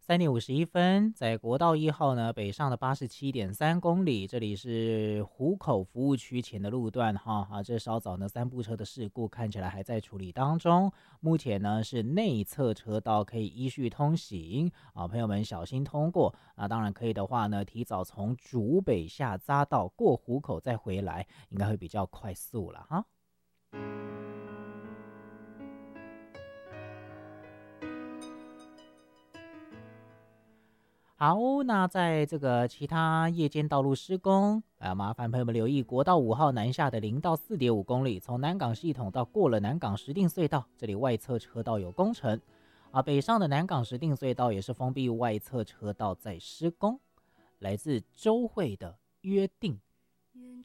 3:51，在国道1号呢北上的87.3公里，这里是湖口服务区前的路段哈这稍早呢3部车的事故看起来还在处理当中，目前呢是内侧车道可以依序通行朋友们小心通过当然可以的话呢，提早从竹北下匝道过湖口再回来，应该会比较快速了哈。好，那在这个其他夜间道路施工麻烦朋友们留意国道5号南下的0到4.5公里，从南港系统到过了南港石碇隧道，这里外侧车道有工程北上的南港石碇隧道也是封闭外侧车道在施工。来自周慧的约定。